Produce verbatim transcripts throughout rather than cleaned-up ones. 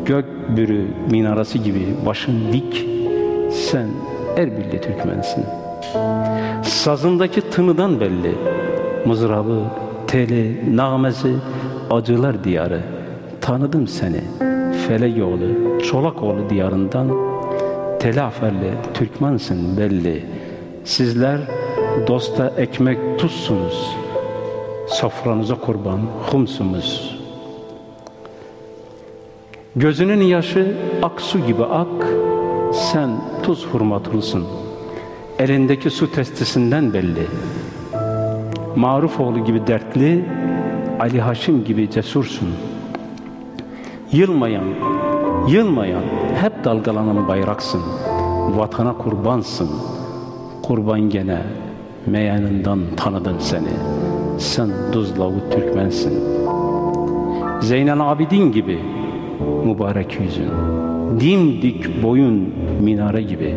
gök bürü minarası gibi başın dik, sen Erbilli Türkmensin. Sazındaki tınıdan belli, mızrabı, teli, nağmesi, acılar diyarı. Tanıdım seni, Felegoğlu, Çolakoğlu diyarından. Telaferli Türkmensin belli. Sizler dosta ekmek tuzsunuz, sofranıza kurban humsunuz. Gözünün yaşı aksu gibi ak, sen tuz hurmatılısın. Elindeki su testisinden belli. Marufoğlu gibi dertli, Ali Haşim gibi cesursun. Yılmayan, yılmayan, hep dalgalanan bayraksın. Vatana kurbansın. Kurban gene, meyanından tanıdım seni. Sen Tuzlavu Türkmensin. Zeynel Abidin gibi mübarek yüzün, dimdik boyun minare gibi.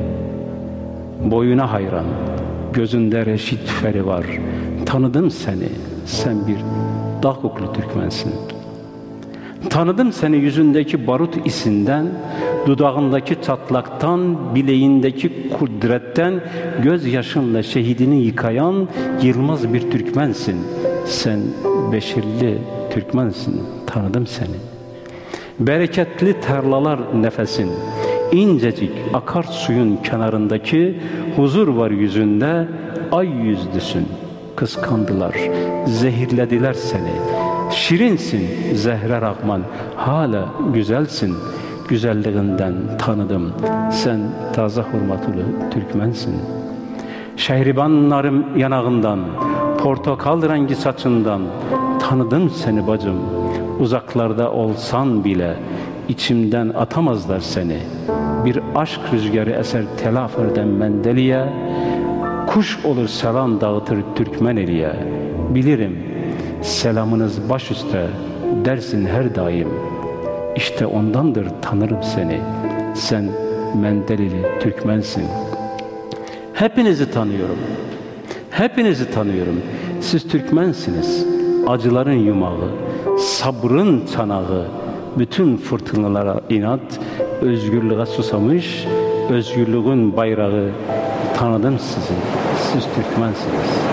Boyuna hayran, gözünde reşit feri var. Tanıdım seni, sen bir dağ kokulu Türkmensin. Tanıdım seni yüzündeki barut isinden, dudağındaki çatlaktan, bileğindeki kudretten, gözyaşınla şehidini yıkayan yılmaz bir Türkmensin. Sen Beşirli Türkmensin, tanıdım seni. Bereketli tarlalar nefesin, incecik akar suyun kenarındaki huzur var yüzünde, ay yüzlüsün. Kıskandılar, zehirlediler seni. Şirinsin Zehra Rahman, hala güzelsin. Güzelliğinden tanıdım, sen taze hurmatlı Türkmensin. Şehriban narım yanağından, portakal rengi saçından tanıdım seni bacım. Uzaklarda olsan bile içimden atamazlar seni. Bir aşk rüzgarı eser Telafer'den Mendeli'ye, kuş olur selam dağıtır Türkmen eliye. Bilirim selamınız baş üstte dersin her daim. İşte ondandır tanırım seni. Sen Mendelili Türkmensin. Hepinizi tanıyorum. Hepinizi tanıyorum. Siz Türkmensiniz. Acıların yumağı, sabrın çanağı, bütün fırtınalara inat, özgürlüğe susamış, özgürlüğün bayrağı. Tanıdım sizi. Siz Türkmensiniz.